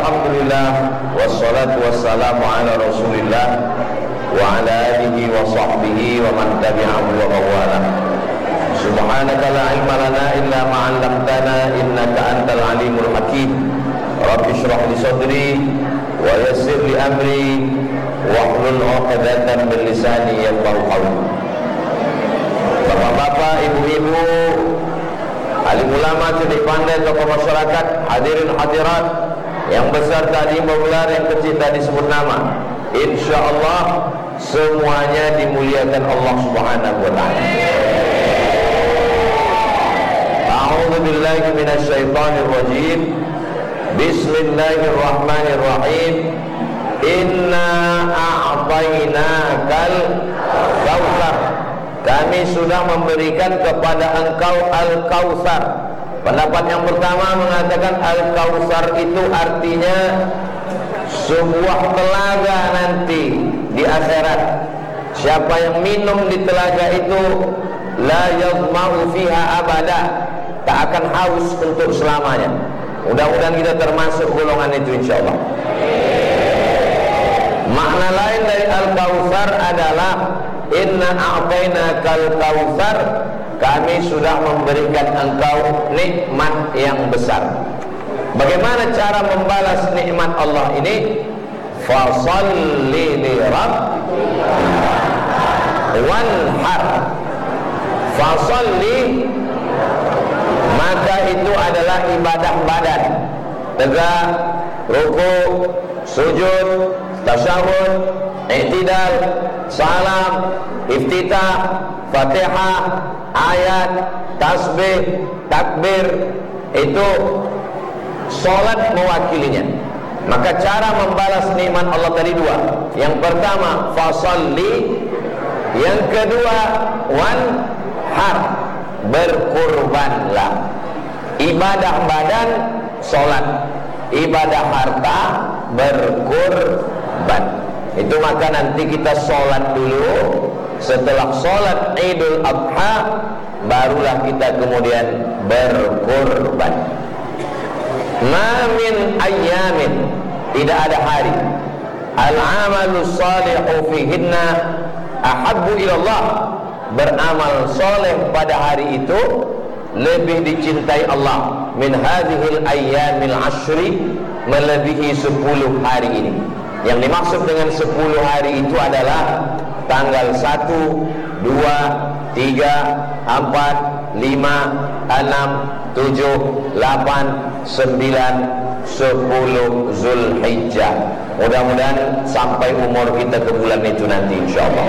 Alhamdulillah, wassalatu wassalamu ala Rasulillah wa ala alihi wa sahbihi wa man tabi'ahu wa mawala. Subhanaka la ilma lana illa ma 'allamtana innaka antal alimul hakim. Rabbi shrah li sadri wa yassir li amri wahlul 'uqdatam min lisani yafqahu qawli. Bapak-bapak, ibu-ibu, alim ulama, cerdik pandai, tokoh masyarakat, hadirin hadirat, yang besar tadi membelar, yang kecil tadi sebut nama, insyaallah semuanya dimuliakan Allah Subhanahu wa taala. A'udzu billahi minasy syaithanir rajim. Bismillahirrahmanirrahim. Inna a'tainakal kautsar. Kami sudah memberikan kepada engkau Al-Kautsar. Pendapat yang pertama mengatakan Al-Kautsar itu artinya sebuah telaga nanti di akhirat. Siapa yang minum di telaga itu la yazma'u fiha abada, tak akan haus untuk selamanya. Mudah-mudahan kita termasuk golongan itu insyaallah. Makna lain dari Al-Kautsar adalah inna a'tainakal kautsar, kami sudah memberikan engkau nikmat yang besar. Bagaimana cara membalas nikmat Allah ini? Fasalli li rabbika wanhar. Fasalli, maka itu adalah ibadah badan. Tegak, ruku, sujud, tasyahud, i'tidal, salam, iftitah, Fatihah, ayat, tasbih, takbir, itu salat mewakilinya. Maka cara membalas nikmat Allah tadi dua. Yang pertama fasalli, yang kedua wanhar, berkurbanlah. Ibadah badan salat, ibadah harta berkurban. Itu maka nanti kita sholat dulu. Setelah sholat Idul Adha barulah kita kemudian berkurban. Ma min ayyamin, tidak ada hari, al-amalu salihu fihinna ahabbu ilallah, beramal soleh pada hari itu lebih dicintai Allah min hadhil ayyamil ashri, melebihi 10 hari ini. Yang dimaksud dengan 10 hari itu adalah tanggal 1, 2, 3, 4, 5, 6, 7, 8, 9, 10 Zulhijjah. Mudah-mudahan sampai umur kita ke bulan itu nanti insyaallah.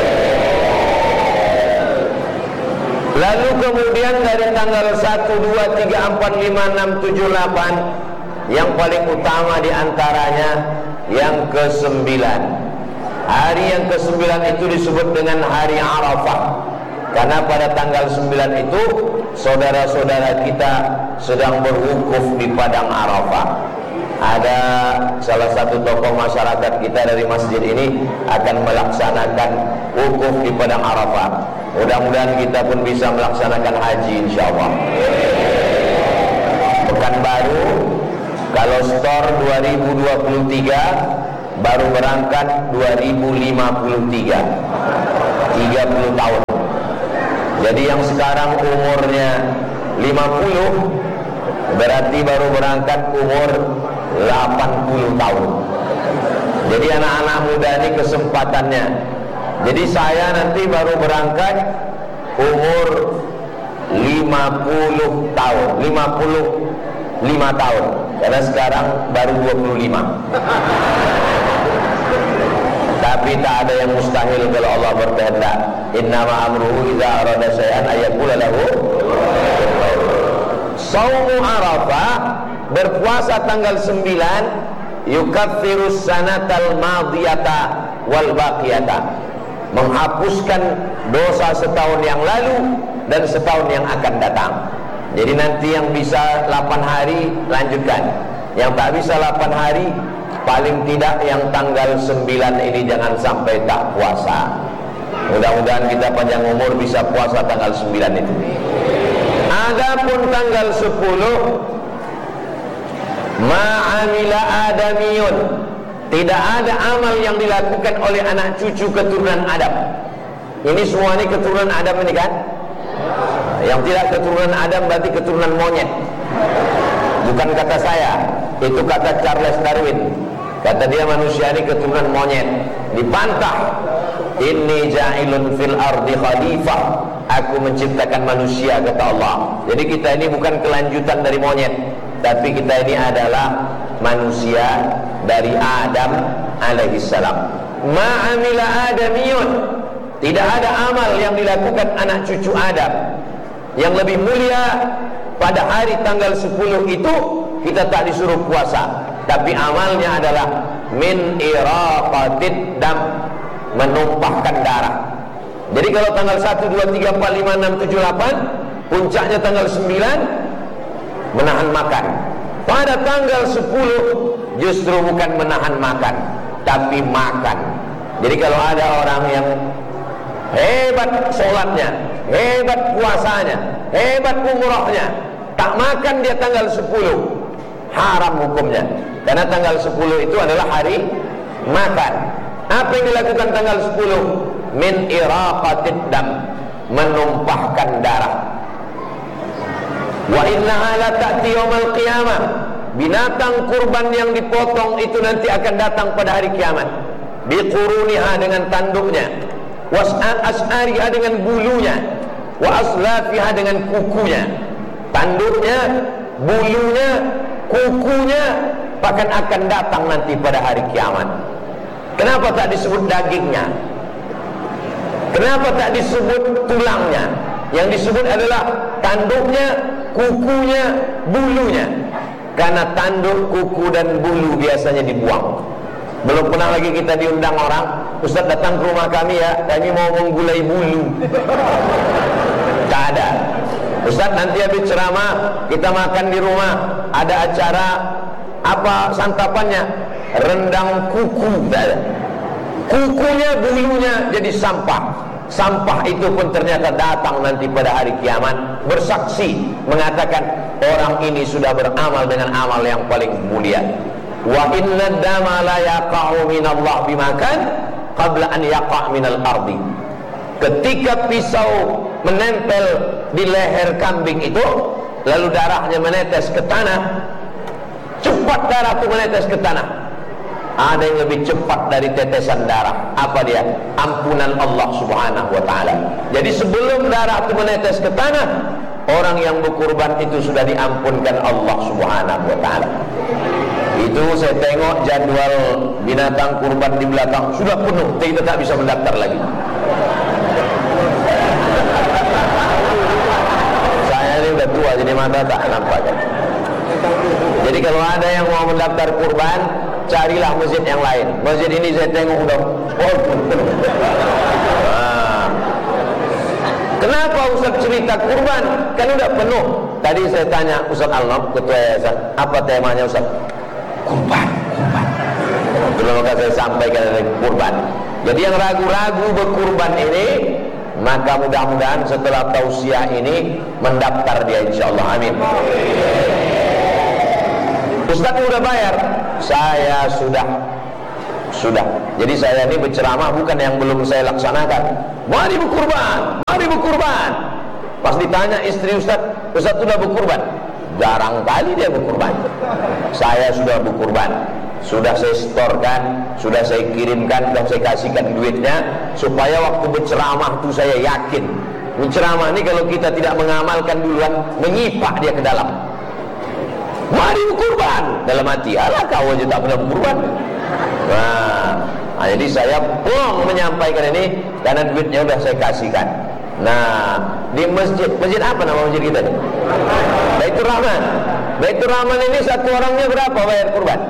Lalu kemudian dari tanggal 1, 2, 3, 4, 5, 6, 7, 8, yang paling utama diantaranya yang ke-9. Hari yang ke-9 itu disebut dengan hari Arafah, karena pada tanggal 9 itu saudara-saudara kita sedang berwukuf di padang Arafah. Ada salah satu tokoh masyarakat kita dari masjid ini akan melaksanakan wukuf di padang Arafah. Mudah-mudahan kita pun bisa melaksanakan haji insyaallah. Pekanbaru, kalau store 2023, baru berangkat 2053, 30 tahun. Jadi yang sekarang umurnya 50 berarti baru berangkat umur 80 tahun. Jadi anak-anak muda ini kesempatannya. Jadi saya nanti baru berangkat umur 50 tahun, 55 tahun, karena sekarang baru 25. Tapi tak ada yang mustahil kalau Allah berkehendak. Innama amruhu idza arada syai'an ayyaqula lahu. Shaumu Arafah, berpuasa tanggal 9, yukaffirus sanatal madiyata wal baqiyata, menghapuskan dosa setahun yang lalu dan setahun yang akan datang. Jadi nanti yang bisa 8 hari lanjutkan, yang tak bisa 8 hari paling tidak yang tanggal 9 ini jangan sampai tak puasa. Mudah-mudahan kita panjang umur bisa puasa tanggal 9 itu. Adapun tanggal 10 ma'a amila adamiyun, tidak ada amal yang dilakukan oleh anak cucu keturunan Adam. Ini semua ini keturunan Adam ini kan? Yang tidak keturunan Adam berarti keturunan monyet. Bukan kata saya, itu kata Charles Darwin. Kata dia manusia ini keturunan monyet. Dibantah. Inni ja'ilun fil ardi khalifah. Aku menciptakan manusia, kata Allah. Jadi kita ini bukan kelanjutan dari monyet, tapi kita ini adalah manusia dari Adam alaihissalam. Ma'amila adamiyun, tidak ada amal yang dilakukan anak cucu Adam yang lebih mulia. Pada hari tanggal 10 itu kita tak disuruh puasa, tapi amalnya adalah min iraqatid dam, menumpahkan darah. Jadi kalau tanggal 1, 2, 3, 4, 5, 6, 7, 8, puncaknya tanggal 9 menahan makan. Pada tanggal 10 justru bukan menahan makan, tapi makan. Jadi kalau ada orang yang hebat sholatnya, hebat puasanya, hebat umrahnya, tak makan dia tanggal 10, haram hukumnya. Karena tanggal 10 itu adalah hari makan. Apa yang dilakukan tanggal 10? Min iraqatid dam, menumpahkan darah. Wa innaha la ta'ti yaumal qiyamah, binatang kurban yang dipotong itu nanti akan datang pada hari kiamat. Biquruniha, dengan tanduknya, was'ariha, dengan bulunya, wa aslafiha, dengan kukunya. Tanduknya, bulunya, kukunya bahkan akan datang nanti pada hari kiamat. Kenapa tak disebut dagingnya? Kenapa tak disebut tulangnya? Yang disebut adalah tanduknya, kukunya, bulunya. Karena tanduk, kuku dan bulu biasanya dibuang. Belum pernah lagi kita diundang orang, Ustaz datang ke rumah kami ya, kami mau menggulai bulu. Tak ada. Ustaz nanti habis ceramah kita makan di rumah, ada acara apa santapannya? Rendang kuku. Tak ada. Kukunya, bulunya jadi sampah. Sampah itu pun ternyata datang nanti pada hari kiamat, bersaksi mengatakan orang ini sudah beramal dengan amal yang paling mulia. Wa inna dama la yaqa'u minallah bimakan qabla an yaqa' minal ardi. Ketika pisau menempel di leher kambing itu, lalu darahnya menetes ke tanah, cepat darah itu menetes ke tanah. Ada yang lebih cepat dari tetesan darah. Apa dia? Ampunan Allah subhanahu wa ta'ala. Jadi sebelum darah itu menetes ke tanah, orang yang berkurban itu sudah diampunkan Allah subhanahu wa ta'ala. Itu saya tengok jadwal binatang kurban di belakang sudah penuh, kita tak bisa mendaftar lagi. Saya ini udah tua jadi mata tak nampak kan? Jadi kalau ada yang mau mendaftar kurban, carilah masjid yang lain. Masjid ini saya tengok udah penuh. Kenapa Ustaz cerita kurban? Kan udah penuh. Tadi saya tanya Ustaz Al-Nob, ketua yayasan, apa temanya Ustaz? Kurban. Belum maka saya sampaikan dari kurban. Jadi yang ragu-ragu berkurban ini, maka mudah-mudahan setelah tausiah ini mendaftar dia insyaallah. Amin. Ustaz udah bayar? Saya sudah. Jadi saya ini berceramah bukan yang belum saya laksanakan. Mari berkurban. Pas ditanya istri Ustaz sudah berkurban? Jarang kali dia berkurban. Saya sudah berkurban. Sudah saya setorkan, sudah saya kirimkan, sudah saya kasihkan duitnya, supaya waktu berceramah itu saya yakin. Berceramah ini kalau kita tidak mengamalkan duluan, menyipak dia ke dalam. Mari berkurban, dalam hati, alah kau aja tak pernah berkurban. Nah, jadi saya belum menyampaikan ini karena duitnya sudah saya kasihkan. Nah, di masjid apa nama masjid kita ini? Baitur Rahman. Baitur Rahman ini satu orangnya berapa bayar kurban?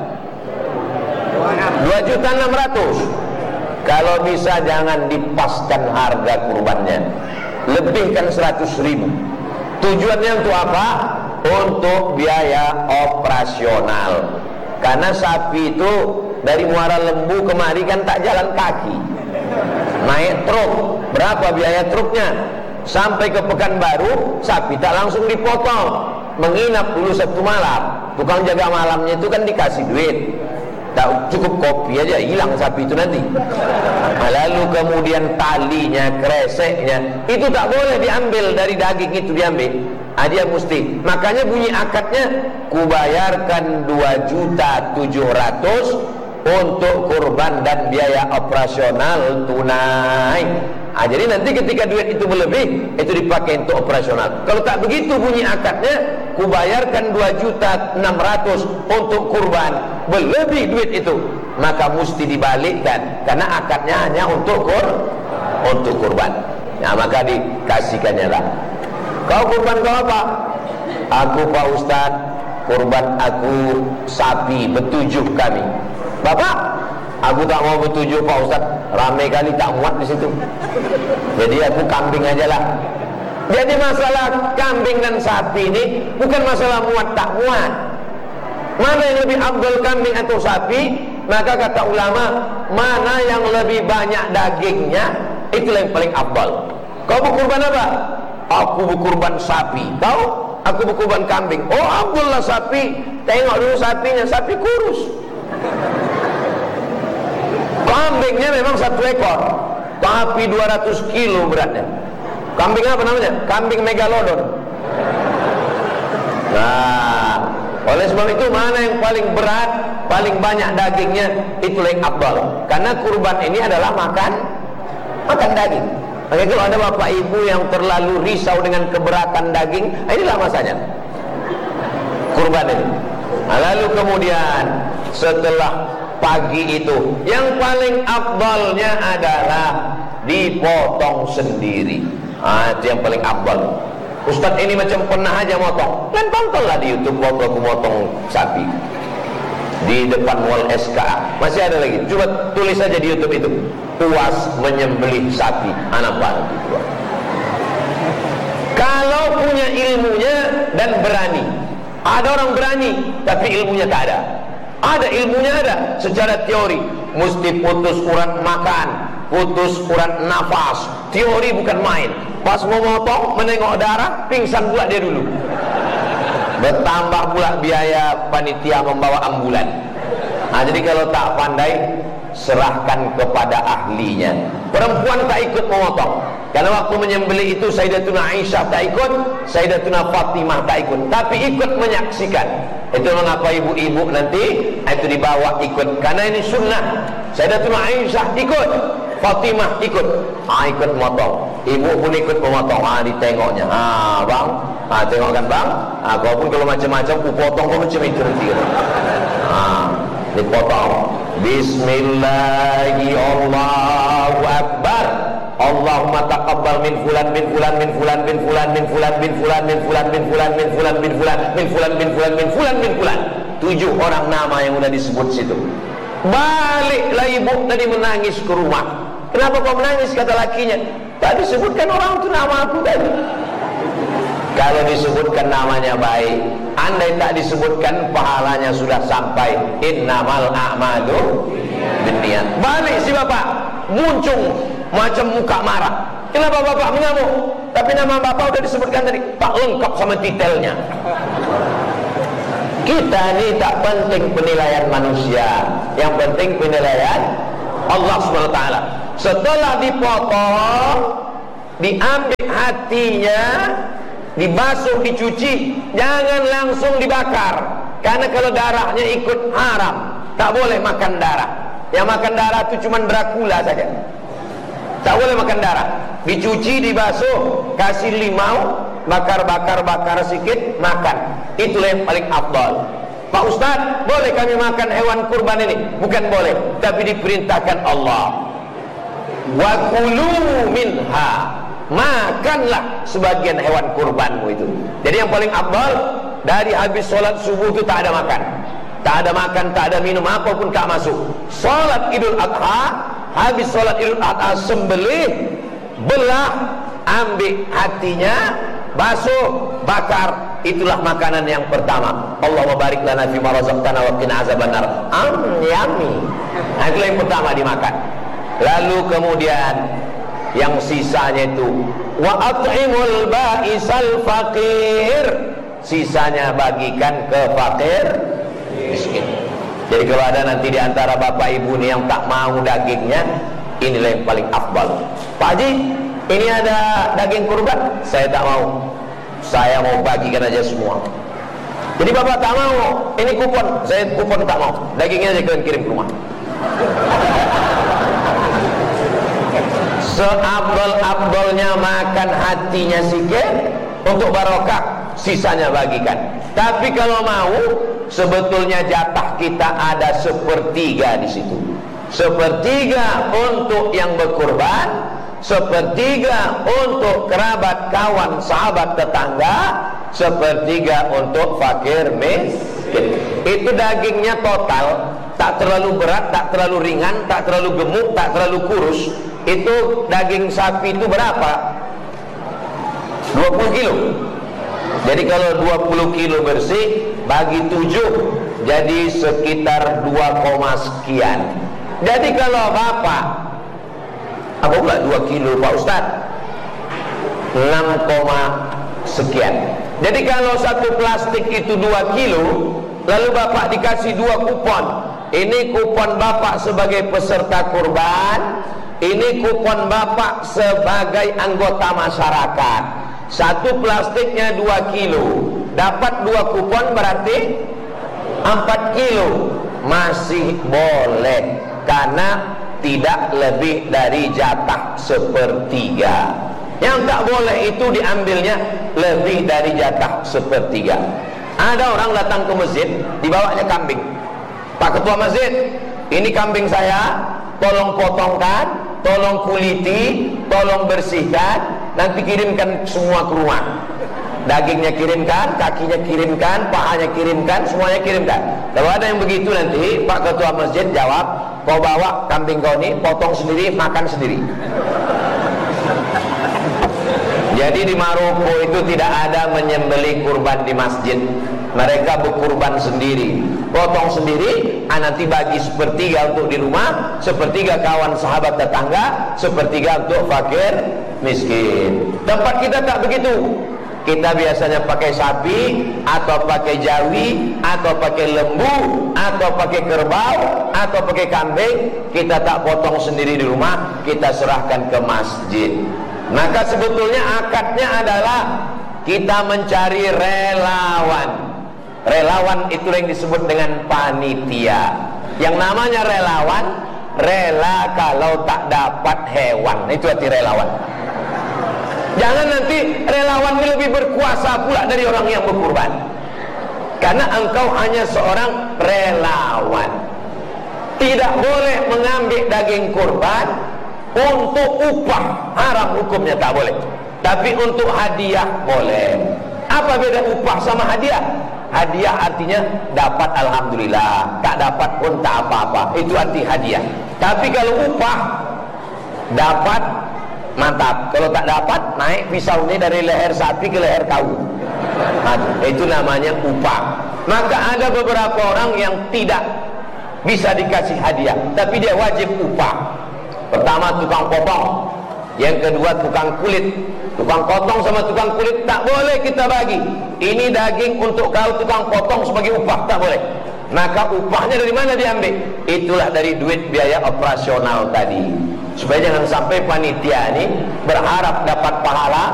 2.600.000. Kalau bisa jangan dipaskan harga kurbannya, lebihkan 100.000. Tujuannya untuk apa? Untuk biaya operasional. Karena sapi itu dari Muara Lembu kemari kan tak jalan kaki, naik truk. Berapa biaya truknya? Sampai ke Pekanbaru sapi tak langsung dipotong, menginap dulu 1 malam, tukang jaga malamnya itu kan dikasih duit, tak cukup kopi aja hilang sapi itu nanti. Lalu kemudian talinya, kreseknya itu tak boleh diambil dari daging itu diambil. Dia mesti, makanya bunyi akadnya, kubayarkan 2.700.000 untuk kurban dan biaya operasional tunai. Jadi nanti ketika duit itu berlebih, itu dipakai untuk operasional. Kalau tak begitu bunyi akadnya, kubayarkan 2.600.000 untuk kurban, berlebih duit itu, maka mesti dibalikkan, karena akadnya hanya untuk kurban. Nah, maka dikasihkannya lah. Kau kurban kau apa? Aku Pak Ustaz, kurban aku sapi bertujuh kami. Bapak, aku tak mau bertujuh Pak Ustaz, ramai kali tak muat di situ. Jadi aku kambing aja lah. Jadi masalah kambing dan sapi ini bukan masalah muat tak muat. Mana yang lebih afdal, kambing atau sapi? Maka kata ulama, mana yang lebih banyak dagingnya, itulah yang paling afdal. Kau berkurban apa? Aku berkurban sapi. Kau? Aku berkurban kambing. Oh, afdal lah sapi. Tengok dulu sapinya, sapi kurus. Kambingnya memang 1 ekor, tapi 200 kilo beratnya. Kambing apa namanya? Kambing megalodon. Nah, oleh sebab itu mana yang paling berat, paling banyak dagingnya, itulah yang afdal. Karena kurban ini adalah makan daging. Maka kalau ada bapak ibu yang terlalu risau dengan keberatan daging, inilah masanya kurban ini. Lalu kemudian setelah pagi itu, yang paling afdalnya adalah dipotong sendiri. Itu yang paling afdal. Ustaz ini macam pernah aja motong. Kan tontonlah di YouTube waktu aku motong sapi di depan mall SKA. Masih ada lagi. Coba tulis saja di YouTube itu, puas menyembelih sapi. Anak baru. Kalau punya ilmunya dan berani. Ada orang berani tapi ilmunya tak ada. Ada ilmunya, ada secara teori. Mesti putus urat makan, putus urat nafas. Teori bukan main. Pas mau motong, menengok darah, pingsan pula dia dulu. Bertambah pula biaya panitia membawa ambulan. Jadi kalau tak pandai, serahkan kepada ahlinya. Perempuan tak ikut memotong, karena waktu menyembelih itu Sayyidatuna Aisyah tak ikut, Sayyidatuna Fatimah tak ikut, tapi ikut menyaksikan. Itu mengapa ibu-ibu nanti itu dibawa ikut, karena ini sunnah. Sayyidatuna Aisyah ikut, Fatimah ikut, ikut memotong. Ibu pun ikut memotong. Ditengoknya, bang, tengok kan bang, kau pun kalau macam-macam ku potong kau macam itu nanti. Dipotong. Bismillahi Allahu Akbar. Allahumma taqabbal min fulan min fulan min fulan min fulan min fulan min fulan min fulan min fulan min fulan min fulan min fulan min fulan min fulan min fulan. 7 orang nama yang sudah disebut situ. Baliklah ibu tadi menangis ke rumah. Kenapa kau menangis, kata lakinya? Tak disebutkan orang itu nama aku tadi. Kalau disebutkan namanya baik, andai tak disebutkan pahalanya sudah sampai. Innamal a'malu binniyat. Balik si bapak, muncung macam muka marah. Kenapa bapak mengamuk? Tapi nama bapak sudah disebutkan tadi, tak lengkap sama detailnya. Kita ini tak penting penilaian manusia, yang penting penilaian Allah SWT. Setelah dipotong, diambil hatinya, dibasuh, dicuci, jangan langsung dibakar, karena kalau darahnya ikut haram. Tak boleh makan darah. Yang makan darah itu cuma Dracula saja. Tak boleh makan darah. Dicuci, dibasuh, kasih limau, bakar sedikit, makan. Itulah yang paling afdal. Pak Ustaz, boleh kami makan hewan kurban ini? Bukan boleh, tapi diperintahkan Allah. Wa kulu minha, makanlah sebagian hewan kurbanmu itu. Jadi yang paling afdal, dari habis sholat subuh itu tak ada makan. Tak ada makan, tak ada minum, apapun tak masuk. Sholat Idul Adha, habis sholat Idul Adha sembelih, belah, ambil hatinya, basuh, bakar. Itulah makanan yang pertama. Allahumma barik lana fima razaqtana wa qina azabannar. Yummy. Itulah yang pertama dimakan. Lalu kemudian yang sisanya itu wa at'imul ba'isal faqir, sisanya bagikan ke fakir miskin. Jadi kalau ada nanti di antara bapak ibu nih yang tak mau dagingnya, inilah yang paling afdal. Pak Haji, ini ada daging kurban, saya tak mau, saya mau bagikan aja semua. Jadi bapak tak mau, ini kupon, saya kupon tak mau, dagingnya aja kalian kirim ke rumah. Seabdol-abdolnya makan hatinya sikit untuk barokah, sisanya bagikan. Tapi kalau mau, sebetulnya jatah kita ada 1/3 di situ. 1/3 untuk yang berkurban, 1/3 untuk kerabat, kawan, sahabat, tetangga, 1/3 untuk fakir miskin. Itu dagingnya total, tak terlalu berat, tak terlalu ringan, tak terlalu gemuk, tak terlalu kurus. Itu daging sapi itu berapa? 20 kilo. Jadi kalau 20 kilo bersih bagi 7, jadi sekitar 2, sekian. Jadi kalau bapak, apa pula 2 kilo Pak Ustaz? 6, sekian. Jadi kalau satu plastik itu 2 kilo, lalu bapak dikasih 2 kupon. Ini kupon bapak sebagai peserta kurban, ini kupon bapak sebagai anggota masyarakat. Satu plastiknya 2 kilo, dapat 2 kupon berarti 4 kilo. Masih boleh, karena tidak lebih dari jatah 1/3. Yang tak boleh itu diambilnya lebih dari jatah 1/3. Ada orang datang ke masjid, dibawanya kambing. Pak Ketua Masjid, ini kambing saya, tolong potongkan, tolong kuliti, tolong bersihkan, nanti kirimkan semua ke rumah. Dagingnya kirimkan, kakinya kirimkan, pahanya kirimkan, semuanya kirimkan. Kalau ada yang begitu nanti Pak Ketua Masjid jawab, kau bawa kambing kau ini, potong sendiri, makan sendiri. Jadi di Maroko itu tidak ada menyembelih kurban di masjid. Mereka berkurban sendiri, potong sendiri, nanti bagi 1/3 untuk di rumah, 1/3 kawan sahabat tetangga, 1/3 untuk fakir miskin. Tempat kita tak begitu. Kita biasanya pakai sapi, atau pakai jawi, atau pakai lembu, atau pakai kerbau, atau pakai kambing. Kita tak potong sendiri di rumah, kita serahkan ke masjid. Maka sebetulnya akadnya adalah kita mencari relawan. Relawan itu yang disebut dengan panitia. Yang namanya relawan, rela kalau tak dapat hewan, itu arti relawan. Jangan nanti relawan ini lebih berkuasa pula dari orang yang berkurban, karena engkau hanya seorang relawan. Tidak boleh mengambil daging kurban untuk upah, haram hukumnya, tak boleh. Tapi untuk hadiah boleh. Apa beda upah sama hadiah? Hadiah artinya dapat alhamdulillah, tak dapat pun tak apa-apa, itu arti hadiah. Tapi kalau upah, dapat mantap, kalau tak dapat naik pisau ini dari leher sapi ke leher kau. Itu namanya upah. Maka ada beberapa orang yang tidak bisa dikasih hadiah, tapi dia wajib upah. Pertama tukang potong, yang kedua tukang kulit. Tukang potong sama tukang kulit tak boleh kita bagi. Ini daging untuk kau tukang potong sebagai upah, tak boleh. Maka upahnya dari mana diambil? Itulah dari duit biaya operasional tadi. Supaya jangan sampai panitia ini berharap dapat pahala